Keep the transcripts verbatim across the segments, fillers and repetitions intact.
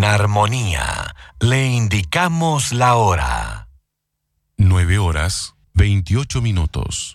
En armonía, le indicamos la hora. Nueve horas, veintiocho minutos.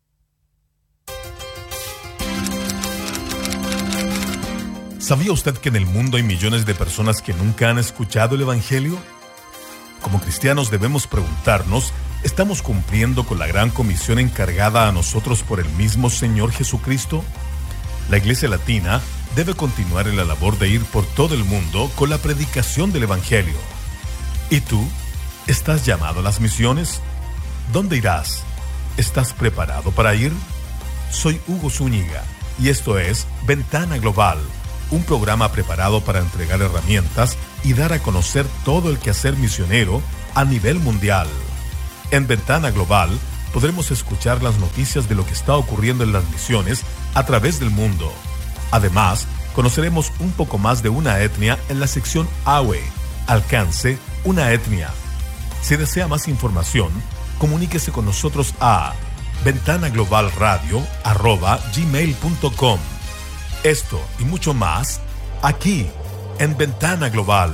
¿Sabía usted que en el mundo hay millones de personas que nunca han escuchado el Evangelio? Como cristianos debemos preguntarnos, ¿estamos cumpliendo con la gran comisión encargada a nosotros por el mismo Señor Jesucristo? La Iglesia Latina debe continuar en la labor de ir por todo el mundo con la predicación del Evangelio. ¿Y tú? ¿Estás llamado a las misiones? ¿Dónde irás? ¿Estás preparado para ir? Soy Hugo Zúñiga y esto es Ventana Global, un programa preparado para entregar herramientas y dar a conocer todo el quehacer misionero a nivel mundial. En Ventana Global podremos escuchar las noticias de lo que está ocurriendo en las misiones a través del mundo. Además, conoceremos un poco más de una etnia en la sección A W E, Alcance una etnia. Si desea más información, comuníquese con nosotros a ventanaglobalradio arroba gmail punto com. Esto y mucho más, aquí, en Ventana Global.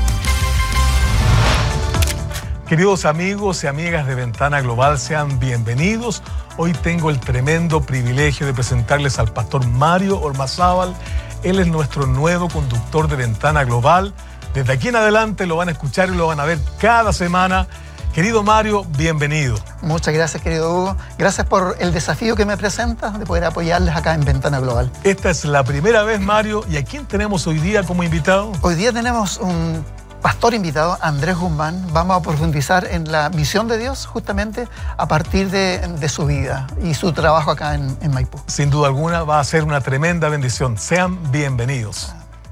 Queridos amigos y amigas de Ventana Global, sean bienvenidos. Hoy tengo el tremendo privilegio de presentarles al pastor Mario Ormazábal. Él es nuestro nuevo conductor de Ventana Global. Desde aquí en adelante lo van a escuchar y lo van a ver cada semana. Querido Mario, bienvenido. Muchas gracias, querido Hugo. Gracias por el desafío que me presentas de poder apoyarles acá en Ventana Global. Esta es la primera vez, Mario. ¿Y a quién tenemos hoy día como invitado? Hoy día tenemos un pastor invitado, Andrés Guzmán. Vamos a profundizar en la misión de Dios justamente a partir de, de su vida y su trabajo acá en, en Maipú. Sin duda alguna va a ser una tremenda bendición. Sean bienvenidos.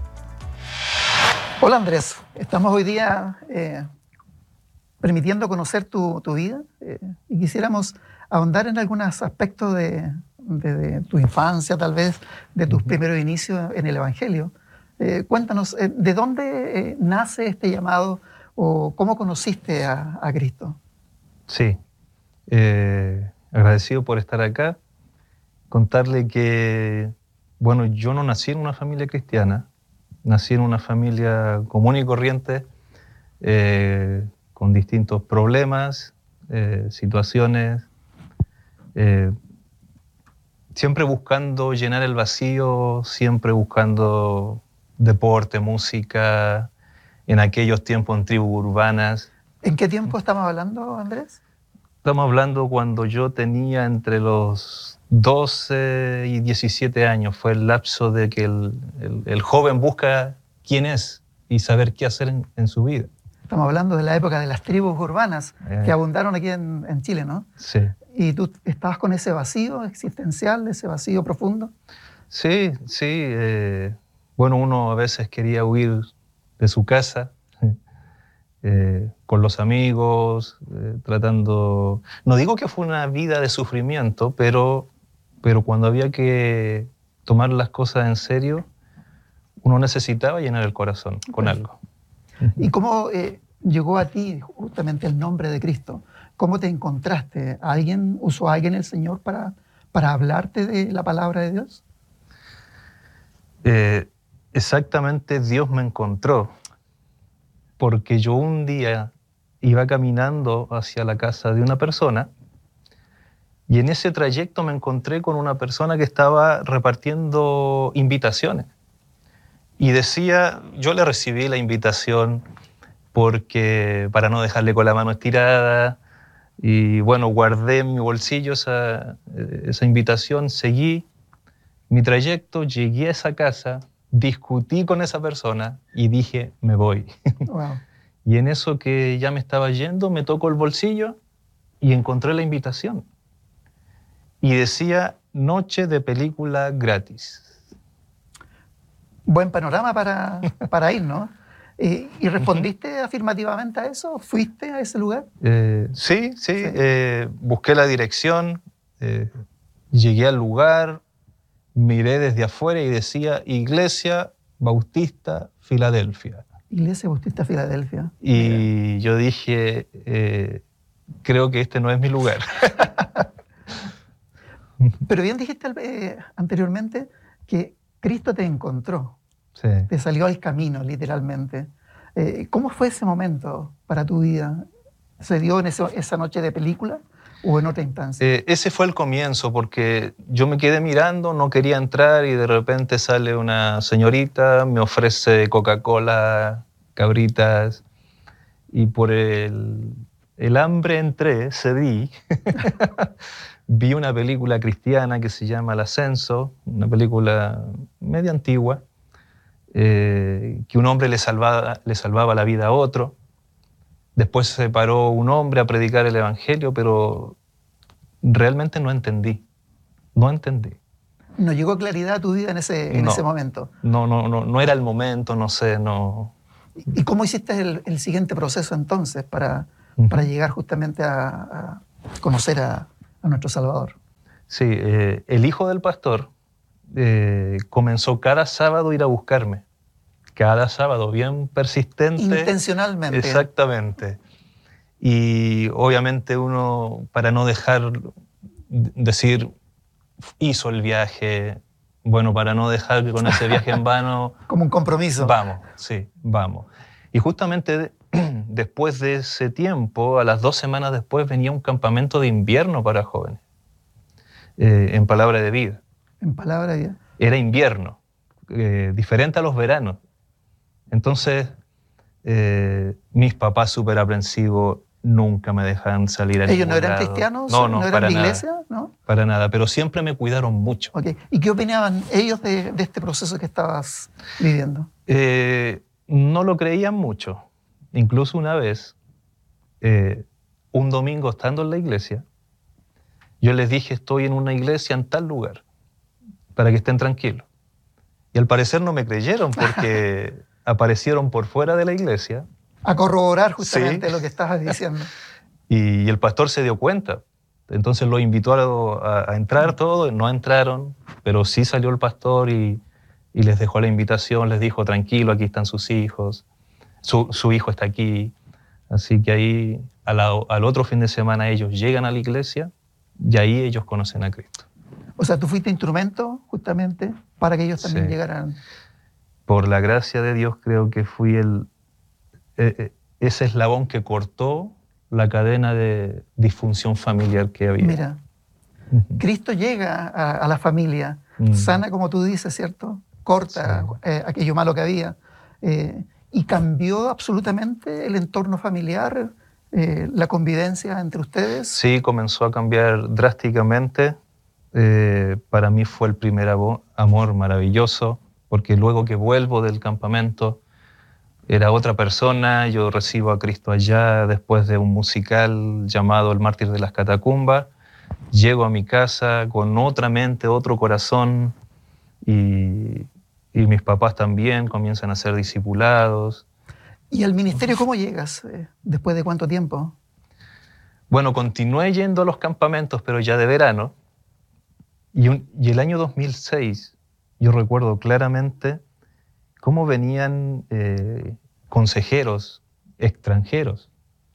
Hola Andrés, estamos hoy día eh, permitiendo conocer tu, tu vida eh, y quisiéramos ahondar en algunos aspectos de, de, de tu infancia, tal vez, de tus uh-huh. primeros inicios en el Evangelio. Eh, cuéntanos, eh, ¿de dónde eh, nace este llamado o cómo conociste a, a Cristo? Sí, eh, agradecido por estar acá. Contarle que, bueno, yo no nací en una familia cristiana, nací en una familia común y corriente, eh, con distintos problemas, eh, situaciones, eh, siempre buscando llenar el vacío, siempre buscando deporte, música, en aquellos tiempos en tribus urbanas. ¿En qué tiempo estamos hablando, Andrés? Estamos hablando cuando yo tenía entre los doce y diecisiete años. Fue el lapso de que el, el, el joven busca quién es y saber qué hacer en, en su vida. Estamos hablando de la época de las tribus urbanas eh, que abundaron aquí en, en Chile, ¿no? Sí. ¿Y tú estabas con ese vacío existencial, ese vacío profundo? Sí, sí. Eh, bueno, uno a veces quería huir de su casa, eh, con los amigos, eh, tratando... No digo que fue una vida de sufrimiento, pero, pero cuando había que tomar las cosas en serio, uno necesitaba llenar el corazón con algo. ¿Y cómo eh, llegó a ti justamente el nombre de Cristo? ¿Cómo te encontraste? ¿Alguien usó a alguien el Señor para, para hablarte de la palabra de Dios? Eh, exactamente, Dios me encontró, porque yo un día iba caminando hacia la casa de una persona y en ese trayecto me encontré con una persona que estaba repartiendo invitaciones. Y decía, yo le recibí la invitación porque, para no dejarle con la mano estirada, y bueno, guardé en mi bolsillo esa, esa invitación, seguí mi trayecto, llegué a esa casa, discutí con esa persona y dije, me voy. Wow. Y en eso que ya me estaba yendo, me tocó el bolsillo y encontré la invitación. Y decía, noche de película gratis. Buen panorama para, para ir, ¿no? ¿Y, y respondiste afirmativamente a eso? ¿Fuiste a ese lugar? Eh, sí, sí. sí. Eh, busqué la dirección, eh, llegué al lugar, miré desde afuera y decía Iglesia Bautista Filadelfia. Iglesia Bautista Filadelfia. Y Mira. Yo dije, eh, creo que este no es mi lugar. Pero bien dijiste eh, anteriormente que Cristo te encontró, sí. te salió al camino, literalmente. Eh, ¿Cómo fue ese momento para tu vida? ¿Se dio en ese, esa noche de película o en otra instancia? Eh, ese fue el comienzo, porque yo me quedé mirando, no quería entrar y de repente sale una señorita, me ofrece Coca-Cola, cabritas, y por el, el hambre entré, cedí. Vi una película cristiana que se llama El Ascenso, una película media antigua, eh, que un hombre le salvaba, le salvaba la vida a otro. Después se paró un hombre a predicar el Evangelio, pero realmente no entendí. No entendí. ¿No llegó claridad a tu vida en ese, en no, ese momento? No, no, no, no era el momento, no sé, no... ¿Y cómo hiciste el, el siguiente proceso entonces para, uh-huh. para llegar justamente a, a conocer a, a nuestro Salvador? Sí, eh, el hijo del pastor eh, comenzó cada sábado a ir a buscarme. Cada sábado, bien persistente. Intencionalmente. Exactamente. Y obviamente uno, para no dejar decir, hizo el viaje, bueno, para no dejar con ese viaje en vano... Como un compromiso. Vamos, sí, vamos. Y justamente después de ese tiempo, a las dos semanas después, venía un campamento de invierno para jóvenes, eh, en Palabra de Vida. En Palabra de Vida. Era invierno, eh, diferente a los veranos. Entonces, eh, mis papás súper aprensivos nunca me dejaban salir a ¿Ellos ningún no eran lado. cristianos? No, no, ¿No eran para de nada. iglesia? ¿No? Para nada, pero siempre me cuidaron mucho. Okay. ¿Y qué opinaban ellos de, de este proceso que estabas viviendo? Eh, no lo creían mucho. Incluso una vez, eh, un domingo estando en la iglesia, yo les dije, estoy en una iglesia en tal lugar, para que estén tranquilos. Y al parecer no me creyeron porque aparecieron por fuera de la iglesia. A corroborar justamente sí. lo que estabas diciendo. Y el pastor se dio cuenta. Entonces lo invitó a, a entrar todo, no entraron, pero sí salió el pastor y, y les dejó la invitación, les dijo, tranquilo, aquí están sus hijos, su, su hijo está aquí. Así que ahí, a la, al otro fin de semana, ellos llegan a la iglesia y ahí ellos conocen a Cristo. O sea, tú fuiste instrumento justamente para que ellos también sí. llegaran. Por la gracia de Dios creo que fui el, eh, ese eslabón que cortó la cadena de disfunción familiar que había. Mira, uh-huh. Cristo llega a, a la familia, uh-huh. sana como tú dices, ¿cierto? Corta sí. eh, aquello malo que había eh, y cambió absolutamente el entorno familiar, eh, la convivencia entre ustedes. Sí, comenzó a cambiar drásticamente. Eh, para mí fue el primer amor maravilloso, porque luego que vuelvo del campamento era otra persona. Yo recibo a Cristo allá después de un musical llamado El Mártir de las Catacumbas. Llego a mi casa con otra mente, otro corazón, y, y mis papás también comienzan a ser discipulados. ¿Y al ministerio cómo llegas? ¿Después de cuánto tiempo? Bueno, continué yendo a los campamentos, pero ya de verano. Y, un, y el año dos mil seis, yo recuerdo claramente cómo venían eh, consejeros extranjeros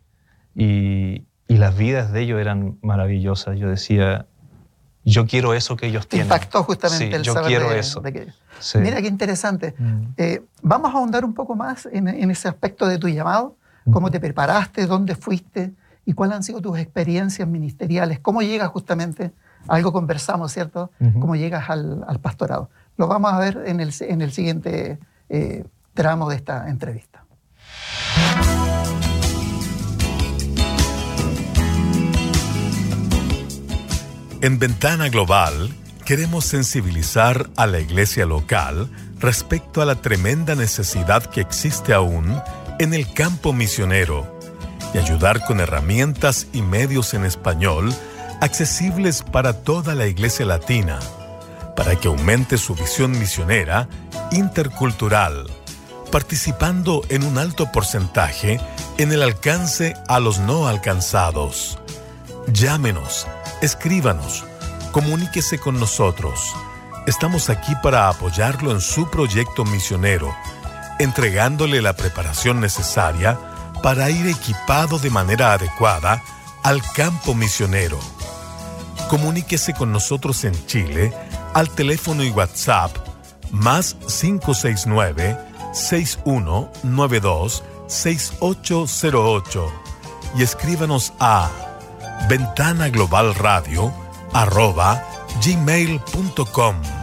y, y las vidas de ellos eran maravillosas. Yo decía, yo quiero eso que ellos Te tienen. impactó justamente sí, el yo saber quiero de, eso. de que... Sí. Mira qué interesante. Mm. Eh, vamos a ahondar un poco más en, en ese aspecto de tu llamado. ¿Cómo te preparaste? ¿Dónde fuiste? ¿Y cuáles han sido tus experiencias ministeriales? ¿Cómo llegas justamente? Algo conversamos, ¿cierto? Uh-huh. ¿Cómo llegas al, al pastorado? Lo vamos a ver en el, en el siguiente eh, tramo de esta entrevista. En Ventana Global queremos sensibilizar a la iglesia local respecto a la tremenda necesidad que existe aún en el campo misionero y ayudar con herramientas y medios en español accesibles para toda la iglesia latina, para que aumente su visión misionera intercultural, participando en un alto porcentaje en el alcance a los no alcanzados. Llámenos, escríbanos, comuníquese con nosotros. Estamos aquí para apoyarlo en su proyecto misionero, entregándole la preparación necesaria para ir equipado de manera adecuada al campo misionero. Comuníquese con nosotros en Chile al teléfono y WhatsApp más cinco seis nueve, seis uno nueve dos, seis ocho cero ocho y escríbanos a ventana global radio arroba gmail punto com.